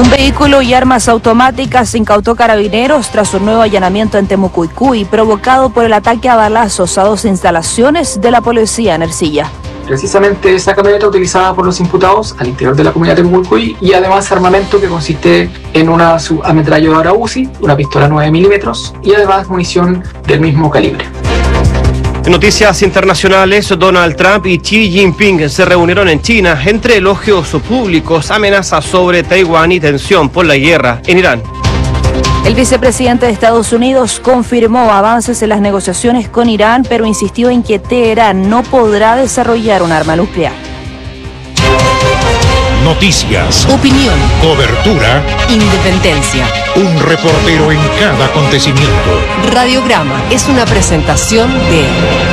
Un vehículo y armas automáticas incautó Carabineros tras un nuevo allanamiento en Temucuicui, provocado por el ataque a balazos a 2 instalaciones de la policía en Ercilla. Precisamente esa camioneta utilizada por los imputados al interior de la comunidad de Temucuicui y además armamento que consiste en una subametralladora UCI, una pistola 9 milímetros y además munición del mismo calibre. En noticias internacionales, Donald Trump y Xi Jinping se reunieron en China entre elogios públicos, amenazas sobre Taiwán y tensión por la guerra en Irán. El vicepresidente de Estados Unidos confirmó avances en las negociaciones con Irán, pero insistió en que Teherán no podrá desarrollar un arma nuclear. Noticias, opinión, cobertura, independencia. Un reportero en cada acontecimiento. Radiograma es una presentación de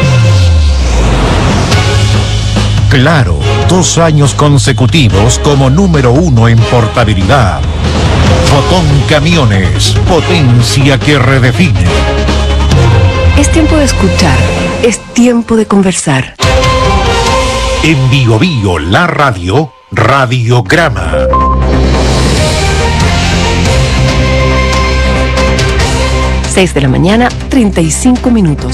Claro, 2 años consecutivos como número 1 en portabilidad. Fotón Camiones, potencia que redefine. Es tiempo de escuchar, es tiempo de conversar. En Bio Bio, la radio, Radiograma. Seis de la mañana, 35 minutos.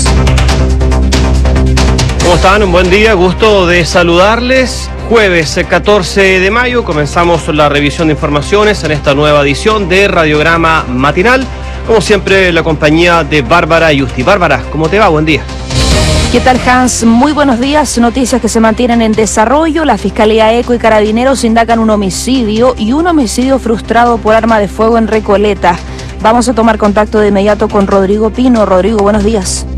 ¿Cómo están? Un buen día, gusto de saludarles. Jueves 14 de mayo comenzamos la revisión de informaciones en esta nueva edición de Radiograma Matinal. Como siempre, la compañía de Bárbara Yusti. Bárbara, ¿cómo te va? Buen día. ¿Qué tal, Hans? Muy buenos días. Noticias que se mantienen en desarrollo. La Fiscalía ECO y Carabineros indagan un homicidio y un homicidio frustrado por arma de fuego en Recoleta. Vamos a tomar contacto de inmediato con Rodrigo Pino. Rodrigo, buenos días.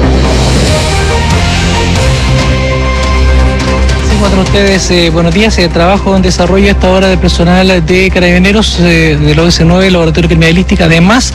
Con ustedes, buenos días. Trabajo en desarrollo a esta hora de personal de Carabineros, de la OS9, Laboratorio Criminalística, además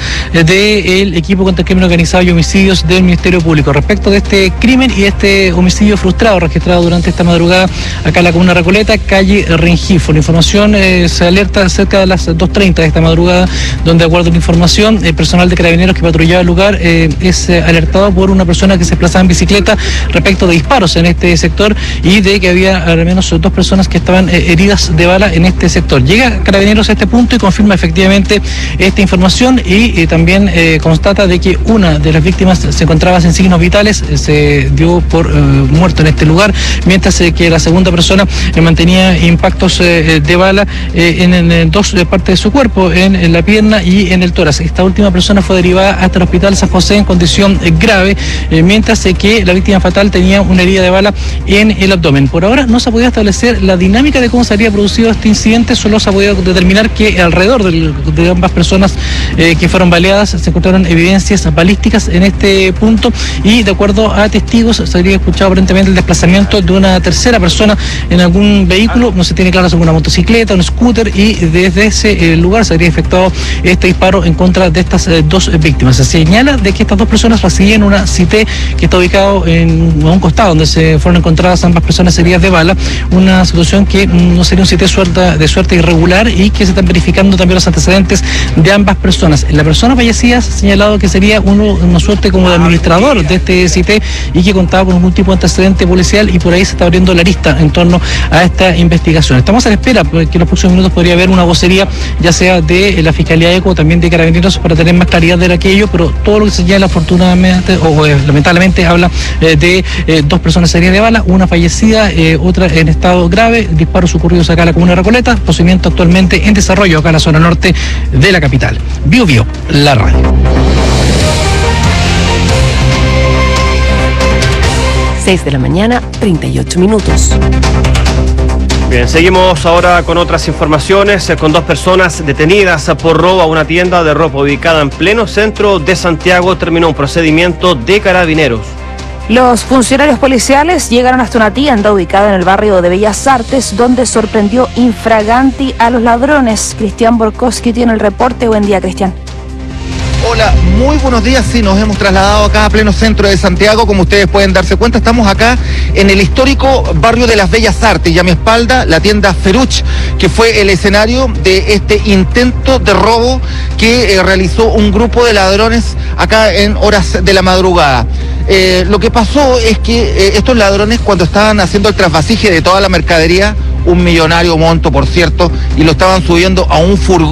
del equipo contra el crimen organizado y homicidios del Ministerio Público. Respecto de este crimen y este homicidio frustrado registrado durante esta madrugada acá en la comuna Recoleta, calle Rengifo. La información se alerta cerca de las 2:30 de esta madrugada, donde, de acuerdo a la información, el personal de Carabineros que patrullaba el lugar es alertado por una persona que se desplazaba en bicicleta respecto de disparos en este sector y de que había al menos 2 personas que estaban heridas de bala en este sector. Llega Carabineros a este punto y confirma efectivamente esta información y también constata de que una de las víctimas se encontraba sin signos vitales, se dio por muerto en este lugar, mientras que la segunda persona mantenía impactos de bala en 2 partes de su cuerpo, en la pierna y en el tórax. Esta última persona fue derivada hasta el Hospital San José en condición grave, mientras que la víctima fatal tenía una herida de bala en el abdomen. Por ahora no se ha podido establecer la dinámica de cómo se habría producido este incidente, solo se ha podido determinar que alrededor de ambas personas que fueron baleadas se encontraron evidencias balísticas en este punto y, de acuerdo a testigos, se habría escuchado aparentemente el desplazamiento de una tercera persona en algún vehículo, no se tiene claro si es una motocicleta, un scooter, y desde ese lugar se habría efectuado este disparo en contra de estas 2 víctimas. Se señala de que estas 2 personas recibían una CITE que está ubicado a un costado donde se fueron encontradas ambas personas heridas de bala, una situación que no sería un sitio de suerte irregular y que se están verificando también los antecedentes de ambas personas. La persona fallecida se ha señalado que sería una suerte como de administrador de este sitio y que contaba con algún tipo de antecedente policial, y por ahí se está abriendo la lista en torno a esta investigación. Estamos a la espera porque en los próximos minutos podría haber una vocería, ya sea de la Fiscalía ECO o también de Carabineros, para tener más claridad de aquello, pero todo lo que se señala afortunadamente o lamentablemente habla de 2 personas heridas de bala, una fallecida, otra en estado grave, disparos ocurridos acá en la comuna de Recoleta, procedimiento actualmente en desarrollo acá en la zona norte de la capital. Bio Bio, la radio. 6 de la mañana, 38 minutos. Bien, seguimos ahora con otras informaciones, con 2 personas detenidas por robo a una tienda de ropa ubicada en pleno centro de Santiago. Terminó un procedimiento de Carabineros. Los funcionarios policiales llegaron hasta una tienda ubicada en el barrio de Bellas Artes, donde sorprendió infraganti a los ladrones. Cristian Borkowski tiene el reporte. Buen día, Cristian. Hola, muy buenos días. Sí, nos hemos trasladado acá a pleno centro de Santiago. Como ustedes pueden darse cuenta, estamos acá en el histórico barrio de las Bellas Artes y a mi espalda la tienda Feruch, que fue el escenario de este intento de robo que realizó un grupo de ladrones acá en horas de la madrugada. Lo que pasó es que estos ladrones, cuando estaban haciendo el trasvasije de toda la mercadería, un millonario monto, por cierto, y lo estaban subiendo a un furgón